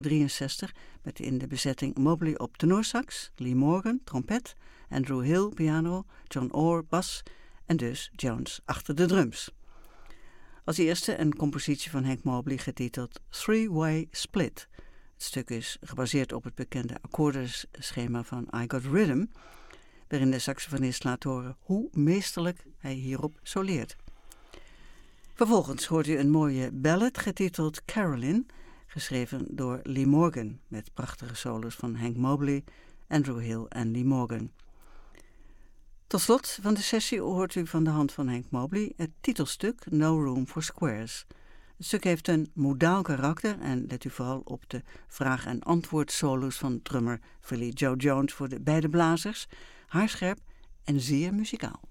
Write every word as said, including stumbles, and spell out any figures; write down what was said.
drieënzestig met in de bezetting Mobley op tenorsax, Lee Morgan, trompet, Andrew Hill, piano, John Orr, bas en dus Jones achter de drums. Als eerste een compositie van Hank Mobley getiteld Three-Way Split. Het stuk is gebaseerd op het bekende akkoordenschema van I Got Rhythm, waarin de saxofonist laat horen hoe meesterlijk hij hierop soleert. Vervolgens hoort u een mooie ballad getiteld Carolyn, geschreven door Lee Morgan, met prachtige solos van Hank Mobley, Andrew Hill en Lee Morgan. Tot slot van de sessie hoort u van de hand van Hank Mobley het titelstuk No Room for Squares. Het stuk heeft een modaal karakter en let u vooral op de vraag- en antwoord-solos van drummer Philly Joe Jones voor de beide blazers, haarscherp en zeer muzikaal.